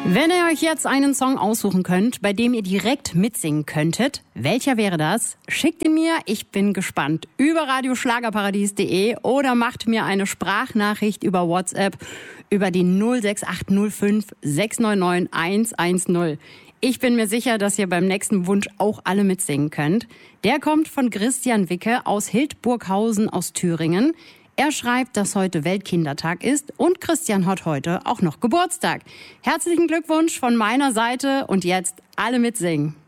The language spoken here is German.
Wenn ihr euch jetzt einen Song aussuchen könnt, bei dem ihr direkt mitsingen könntet, welcher wäre das? Schickt ihn mir, ich bin gespannt, über radioschlagerparadies.de oder macht mir eine Sprachnachricht über WhatsApp über die 06805 699 110. Ich bin mir sicher, dass ihr beim nächsten Wunsch auch alle mitsingen könnt. Der kommt von Christian Wicke aus Hildburghausen aus Thüringen. Er schreibt, dass heute Weltkindertag ist und Christian hat heute auch noch Geburtstag. Herzlichen Glückwunsch von meiner Seite und jetzt alle mitsingen.